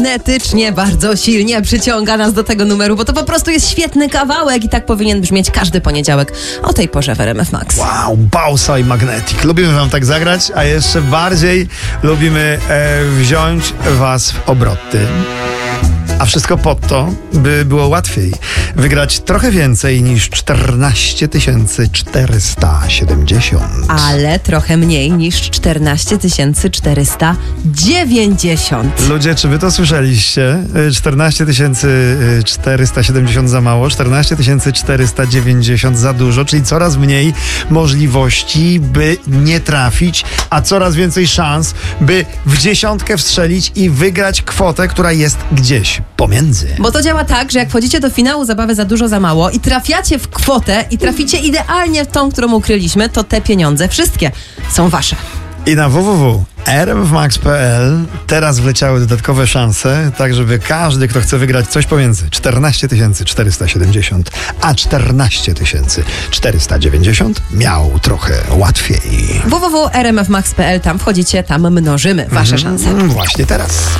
Magnetycznie bardzo silnie przyciąga nas do tego numeru, bo to po prostu jest świetny kawałek i tak powinien brzmieć każdy poniedziałek o tej porze w RMF Max. Wow, Bausa i Magnetic. Lubimy wam tak zagrać, a jeszcze bardziej lubimy wziąć was w obroty. A wszystko po to, by było łatwiej wygrać trochę więcej niż 14 470. Ale trochę mniej niż 14 490. Ludzie, czy wy to słyszeliście? 14 470 za mało, 14 490 za dużo, czyli coraz mniej możliwości, by nie trafić, a coraz więcej szans, by w dziesiątkę wstrzelić i wygrać kwotę, która jest gdzieś pomiędzy. Bo to działa tak, że jak wchodzicie do finału zabawy Za dużo, za mało i trafiacie w kwotę i traficie idealnie w tą, którą ukryliśmy, to te pieniądze wszystkie są wasze. I na www.rmfmax.pl teraz wleciały dodatkowe szanse, tak żeby każdy, kto chce wygrać coś pomiędzy 14 470 a 14 490 miał trochę łatwiej. www.rmfmax.pl, tam wchodzicie, tam mnożymy wasze szanse. Właśnie teraz.